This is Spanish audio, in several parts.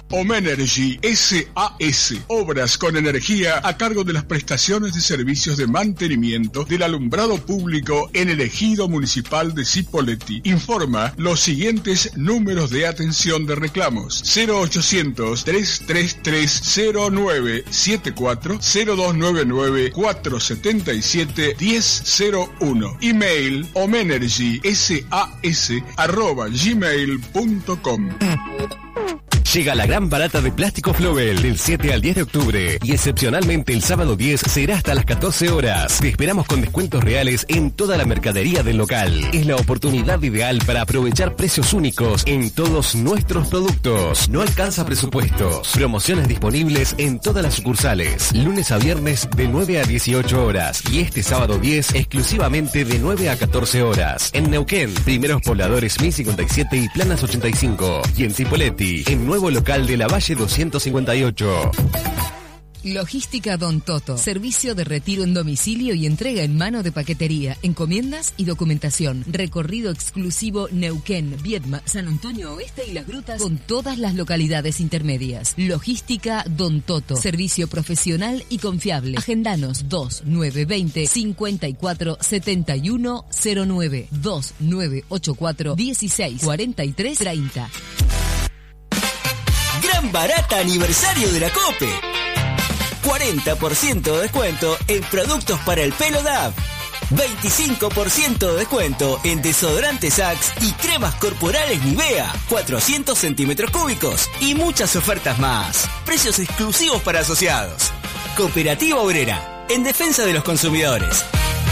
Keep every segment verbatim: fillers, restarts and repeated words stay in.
Omenergy S A S. Obras con energía a cargo de las prestaciones de servicios de mantenimiento del alumbrado público en el ejido municipal de Cipolletti. Informa los siguientes números de atención de reclamos: cero ochocientos, trescientos treinta y tres, cero nueve setenta y cuatro, cero dos noventa y nueve, cuatrocientos setenta y siete, diez cero uno. Email omenergy s a s arroba gmail punto com. Llega la gran barata de Plástico Flobel del siete al diez de octubre y excepcionalmente el sábado diez será hasta las catorce horas. Te esperamos con descuentos reales en toda la mercadería del local. Es la oportunidad ideal para aprovechar precios únicos en todos nuestros productos. No alcanza presupuestos. Promociones disponibles en todas las sucursales. Lunes a viernes de nueve a dieciocho horas y este sábado diez exclusivamente de nueve a catorce horas. En Neuquén, Primeros Pobladores mil cincuenta y siete y Planas ochenta y cinco. Y en Cipolletti, en nuevo local de la Valle doscientos cincuenta y ocho. Logística Don Toto. Servicio de retiro en domicilio y entrega en mano de paquetería, encomiendas y documentación. Recorrido exclusivo Neuquén, Viedma, San Antonio Oeste y Las Grutas con todas las localidades intermedias. Logística Don Toto. Servicio profesional y confiable. Agendanos dos nueve dos cero, cinco cuatro siete uno cero nueve, dos nueve ocho cuatro, dieciséis cuarenta y tres treinta. Gran barata aniversario de la COPE. cuarenta por ciento de descuento en productos para el pelo D A V. veinticinco por ciento de descuento en desodorantes Axe y cremas corporales Nivea. cuatrocientos centímetros cúbicos y muchas ofertas más. Precios exclusivos para asociados. Cooperativa Obrera, en defensa de los consumidores.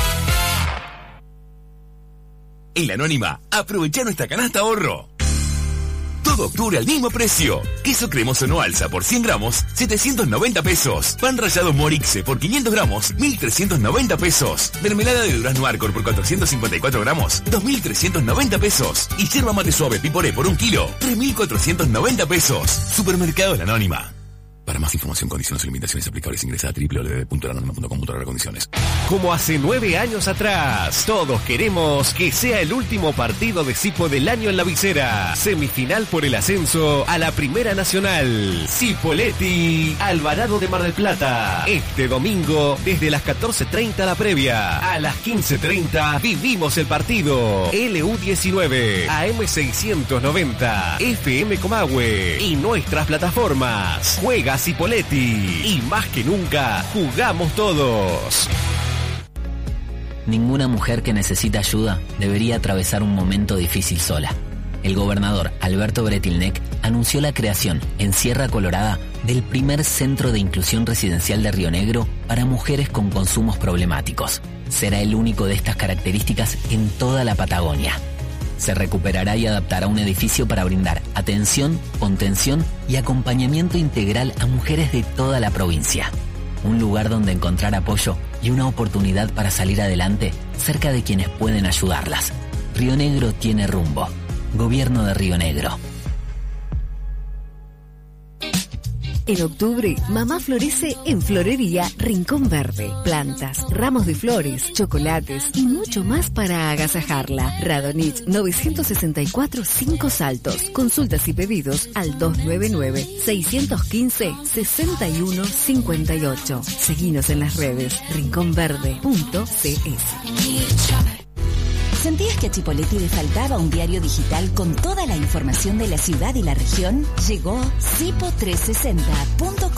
En La Anónima, aprovecha nuestra canasta ahorro. Todo octubre al mismo precio. Queso cremoso no alza por cien gramos, setecientos noventa pesos. Pan rallado Morixe por quinientos gramos, mil trescientos noventa pesos. Mermelada de durazno Arcor por cuatrocientos cincuenta y cuatro gramos, dos mil trescientos noventa pesos. Y yerba mate suave Piporé por un kilo, tres mil cuatrocientos noventa pesos. Supermercado La Anónima. Para más información, condiciones y limitaciones aplicables, ingresa a doble u doble u doble u punto la anónima punto com punto a r condiciones. Como hace nueve años atrás, todos queremos que sea el último partido de Cipo del año en la visera. Semifinal por el ascenso a la Primera Nacional. Cipolletti, Alvarado de Mar del Plata. Este domingo, desde las catorce treinta la previa. A las quince treinta vivimos el partido. L U diecinueve, A M seiscientos noventa, F M Comahue y nuestras plataformas. Juega Cipolletti y más que nunca jugamos todos. Ninguna mujer que necesita ayuda debería atravesar un momento difícil sola. El gobernador Alberto Bretilnec anunció la creación en Sierra Colorada del primer centro de inclusión residencial de Río Negro para mujeres con consumos problemáticos. Será el único de estas características en toda la Patagonia. Se recuperará y adaptará un edificio para brindar atención, contención y acompañamiento integral a mujeres de toda la provincia. Un lugar donde encontrar apoyo y una oportunidad para salir adelante cerca de quienes pueden ayudarlas. Río Negro tiene rumbo. Gobierno de Río Negro. En octubre, mamá florece en Florería Rincón Verde. Plantas, ramos de flores, chocolates y mucho más para agasajarla. Radonich novecientos sesenta y cuatro Cinco Saltos. Consultas y pedidos al dos nueve nueve, seis uno cinco, seis uno cinco ocho. Seguinos en las redes rincón verde punto c s. ¿Sentías que a Cipolletti le faltaba un diario digital con toda la información de la ciudad y la región? Llegó Cipo trescientos sesenta punto com.